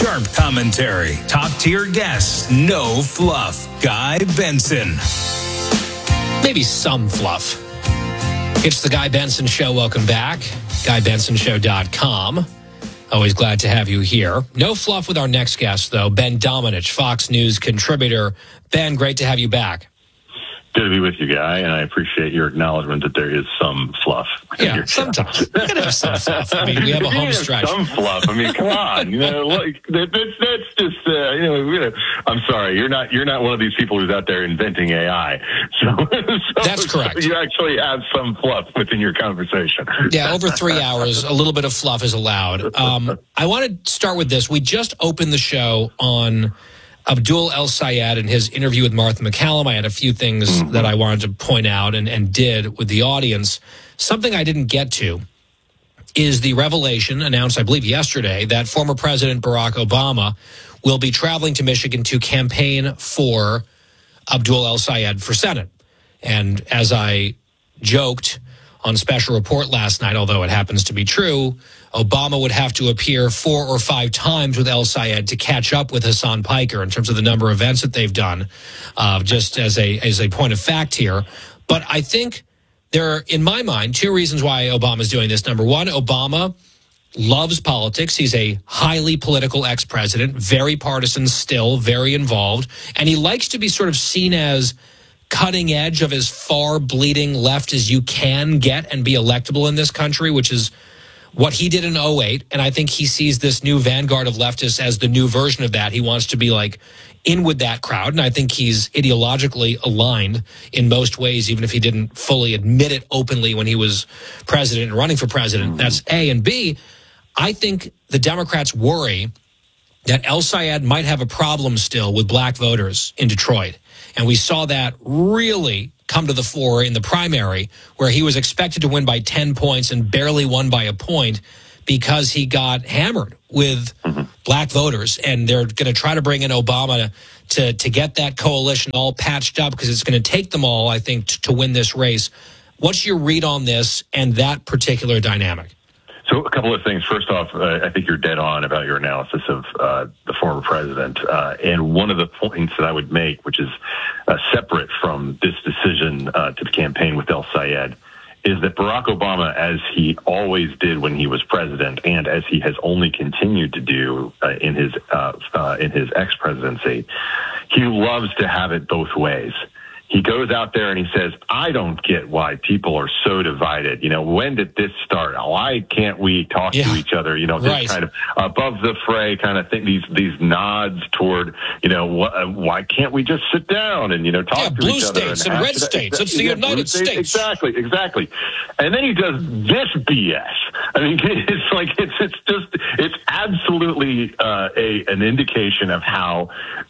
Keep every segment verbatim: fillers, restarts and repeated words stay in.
Sharp commentary, top-tier guests, no fluff. Guy Benson. Maybe some fluff. It's the Guy Benson Show. Welcome back. guy benson show dot com. Always glad to have you here. No fluff with our next guest, though. Ben Domenech, Fox News contributor. Ben, great to have you back. Good to be with you, Guy, and I appreciate your acknowledgement that there is some fluff. Yeah, sometimes. You gotta have some fluff. I mean, we have a home stretch. Some fluff. I mean, come on. You know, look, that, that's, that's just, uh, you know, you know, I'm sorry. You're not You're not one of these people who's out there inventing A I. So, so That's correct. So you actually have some fluff within your conversation. Yeah, over three hours, a little bit of fluff is allowed. Um, I want to start with this. We just opened the show on Abdul El-Sayed and his interview with Martha MacCallum. I had a few things mm-hmm. that I wanted to point out and, and did with the audience. Something I didn't get to is the revelation announced, I believe, yesterday that former President Barack Obama will be traveling to Michigan to campaign for Abdul El-Sayed for Senate. And as I joked on Special Report last night, although it happens to be true, Obama would have to appear four or five times with El-Sayed to catch up with Hassan Piker in terms of the number of events that they've done, uh, just as a as a point of fact here. But I think there are, in my mind, two reasons why Obama's doing this. Number one, Obama loves politics. He's a highly political ex-president, very partisan still, very involved, and he likes to be sort of seen as cutting edge of as far bleeding left as you can get and be electable in this country, which is what he did in oh eight, and I think he sees this new vanguard of leftists as the new version of that. He wants to be like in with that crowd, and I think he's ideologically aligned in most ways, even if he didn't fully admit it openly when he was president and running for president. Mm-hmm. That's A. And B, I think the Democrats worry that El-Sayed might have a problem still with black voters in Detroit, and we saw that really come to the fore in the primary, where he was expected to win by ten points and barely won by a point because he got hammered with mm-hmm. black voters. And they're going to try to bring in Obama to, to get that coalition all patched up, because it's going to take them all, I think, to, to win this race. What's your read on this and that particular dynamic? So a couple of things. First off, uh, I think you're dead on about your analysis of uh, the former president. Uh, and one of the points that I would make, which is uh, separate from this decision uh, to the campaign with El-Sayed, is that Barack Obama, as he always did when he was president, and as he has only continued to do uh, in his uh, uh, in his ex-presidency, he loves to have it both ways. He goes out there and he says, I don't get why people are so divided. You know, when did this start? Why can't we talk yeah. to each other? You know, this right. kind of above the fray kind of thing, these these nods toward, you know, wh- why can't we just sit down and, you know, talk yeah, to blue each other? States and and red states. It's the yeah, United States. States. Exactly, exactly. And then he does this B S. I mean, it's like, it's it's just, it's absolutely uh, a an indication of how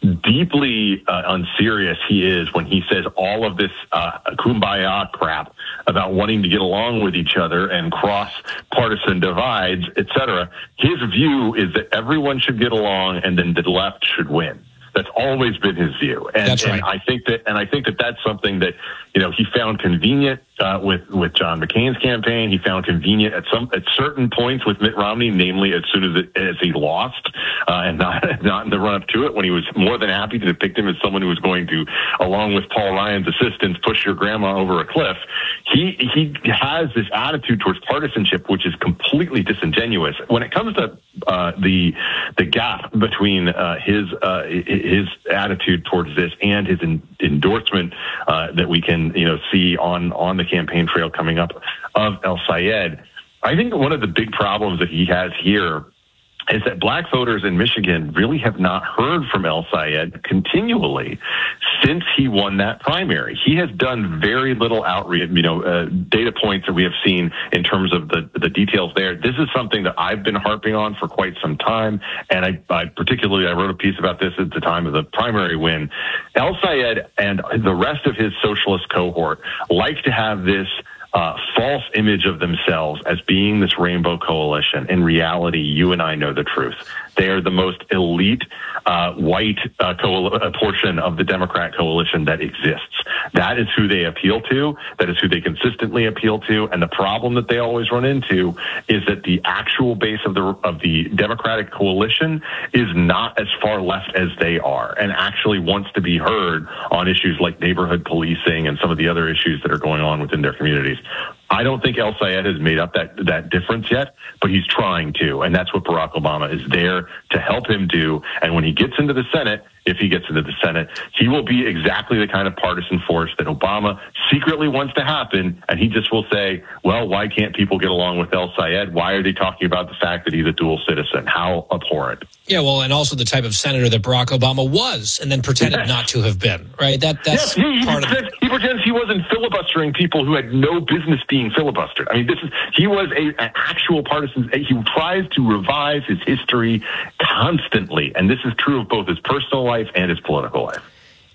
deeply uh, unserious he is when he says all of this uh, kumbaya crap about wanting to get along with each other and cross partisan divides, et cetera. His view is that everyone should get along and then the left should win. That's always been his view. And, that's right. and I think that, and I think that that's something that, you know, he found convenient uh, with, with John McCain's campaign. He found convenient at some, at certain points with Mitt Romney, namely as soon as it, as he lost, uh, and not, not in the run up to it, when he was more than happy to depict him as someone who was going to, along with Paul Ryan's assistants, push your grandma over a cliff. He, he has this attitude towards partisanship, which is completely disingenuous. When it comes to, uh, the, the gap between, uh, his, uh, his attitude towards this and his in, endorsement, uh, that we can, you know, see on, on the campaign trail coming up of El-Sayed, I think one of the big problems that he has here is that black voters in Michigan really have not heard from El-Sayed continually since he won that primary. He has done very little outreach, you know, uh, data points that we have seen in terms of the, the details there. This is something that I've been harping on for quite some time, and I, I particularly, I wrote a piece about this at the time of the primary win. El-Sayed and the rest of his socialist cohort like to have this Uh, false image of themselves as being this rainbow coalition. In reality, you and I know the truth. They are the most elite uh, white uh, coal- uh, portion of the Democrat coalition that exists. That is who they appeal to. That is who they consistently appeal to. And the problem that they always run into is that the actual base of the of the Democratic coalition is not as far left as they are, and actually wants to be heard on issues like neighborhood policing and some of the other issues that are going on within their communities. I don't think El Sayed has made up that that difference yet, but he's trying to, and that's what Barack Obama is there to help him do. And when he gets into the Senate, if he gets into the Senate, he will be exactly the kind of partisan force that Obama secretly wants to happen, and he just will say, well, why can't people get along with El Sayed? Why are they talking about the fact that he's a dual citizen? How abhorrent. Yeah, well, and also the type of senator that Barack Obama was and then pretended yes. not to have been, right? That That's yes, he, he part pretends, of He pretends he wasn't filibustering people who had no business being filibustered. I mean, this is he was a, an actual partisan. He tries to revise his history constantly, and this is true of both his personal life and his political life.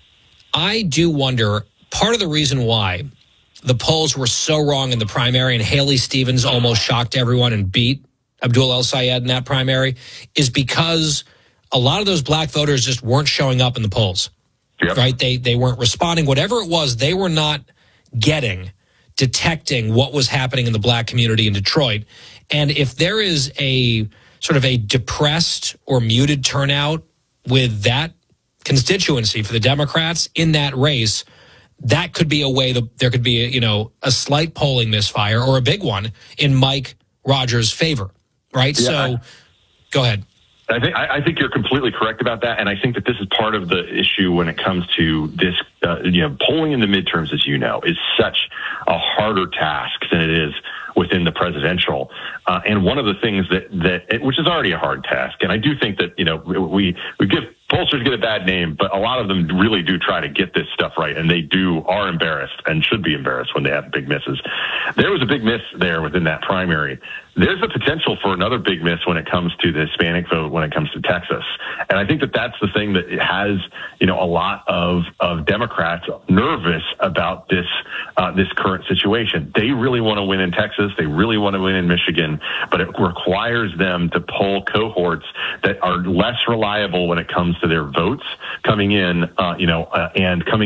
I do wonder, part of the reason why the polls were so wrong in the primary and Haley Stevens almost shocked everyone and beat Abdul El Sayed in that primary is because a lot of those black voters just weren't showing up in the polls, yep. right? They they weren't responding. Whatever it was, they were not getting, detecting what was happening in the black community in Detroit. And if there is a sort of a depressed or muted turnout with that constituency for the Democrats in that race, that could be a way that there could be, a, you know, a slight polling misfire or a big one in Mike Rogers' favor, right? Yeah, so, I, go ahead. I think I, I think you're completely correct about that, and I think that this is part of the issue when it comes to this. Uh, you know, polling in the midterms, as you know, is such a harder task than it is within the presidential. Uh, and one of the things that that which is already a hard task, and I do think that you know we we give pollsters get a bad name, but a lot of them really do try to get this stuff right, and they do are embarrassed and should be embarrassed when they have big misses. There was a big miss there within that primary. There's a potential for another big miss when it comes to the Hispanic vote, when it comes to Texas. And I think that that's the thing that has, you know, a lot of, of Democrats nervous about this, uh, this current situation. They really want to win in Texas. They really want to win in Michigan, but it requires them to poll cohorts that are less reliable when it comes to their votes coming in, uh, you know, uh, and coming